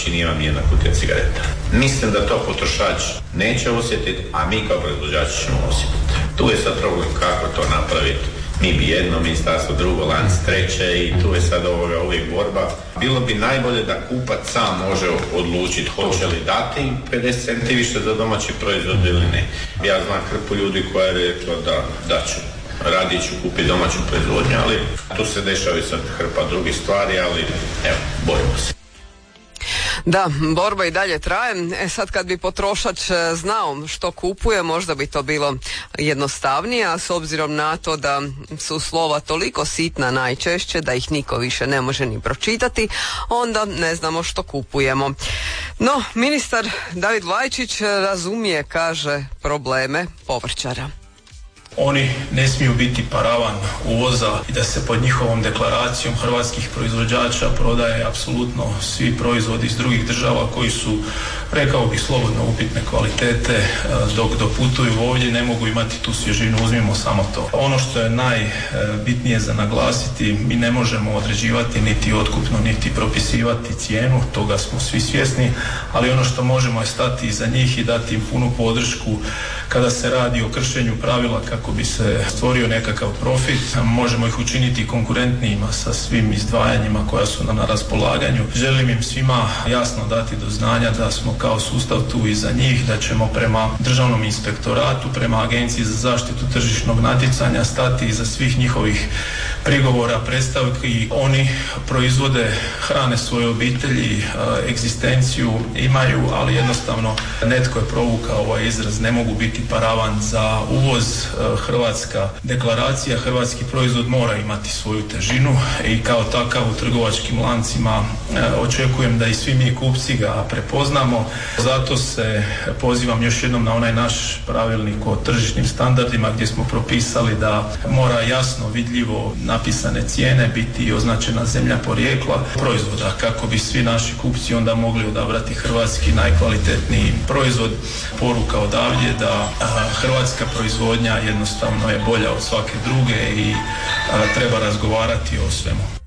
znači nije vam nijedna kutija cigareta. Mislim da to potrošač neće osjetiti, a mi kao proizvođači ćemo osjetiti. Tu je sad problem kako to napraviti. Mi bi jedno, ministarstvo drugo, lanc treće i tu je sad uvijek borba. Bilo bi najbolje da kupac sam može odlučiti hoće li dati 50 centi više za domaći proizvod ili ne. Ja znam hrpu ljudi koja je rekla da ću. Radije ću kupiti domaću proizvodnju, ali tu se dešavaju sad hrpa drugih stvari, ali evo, borimo se. Da, borba i dalje traje. Sad kad bi potrošač znao što kupuje, možda bi to bilo jednostavnije, a s obzirom na to da su slova toliko sitna najčešće da ih niko više ne može ni pročitati, onda ne znamo što kupujemo. No, ministar David Vlajčić razumije, kaže, probleme povrćara. Oni ne smiju biti paravan uvoza i da se pod njihovom deklaracijom hrvatskih proizvođača prodaje apsolutno svi proizvodi iz drugih država koji su, rekao bih slobodno, upitne kvalitete, dok doputuju ovdje ne mogu imati tu svježinu, uzmimo samo to. Ono što je najbitnije za naglasiti, mi ne možemo određivati niti otkupno niti propisivati cijenu, toga smo svi svjesni, ali ono što možemo je stati iza njih i dati im punu podršku kada se radi o kršenju pravila kako bi se stvorio nekakav profit. Možemo ih učiniti konkurentnijima sa svim izdvajanjima koja su nam na raspolaganju. Želim im svima jasno dati do znanja da smo kao sustav tu iza njih, da ćemo prema Državnom inspektoratu, prema Agenciji za zaštitu tržišnog natjecanja stati iza svih njihovih prigovora, predstavki. Oni proizvode, hrane svoje obitelji, egzistenciju imaju, ali jednostavno netko je provukao ovaj izraz, ne mogu biti paravan za uvoz. Hrvatska deklaracija, hrvatski proizvod mora imati svoju težinu i kao takav u trgovačkim lancima očekujem da i svi mi kupci ga prepoznamo. Zato se pozivam još jednom na onaj naš pravilnik o tržišnim standardima gdje smo propisali da mora jasno, vidljivo napisane cijene biti označena zemlja porijekla proizvoda kako bi svi naši kupci onda mogli odabrati hrvatski najkvalitetniji proizvod. Poruka odavdje da hrvatska proizvodnja jednostavno je bolja od svake druge i treba razgovarati o svemu.